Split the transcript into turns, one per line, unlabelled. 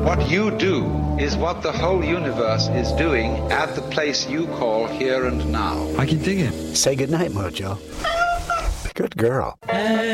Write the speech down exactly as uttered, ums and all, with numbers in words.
What you do is what the whole universe is doing at the place you call here and now.
I can dig it.
Say goodnight, Mojo. Good girl.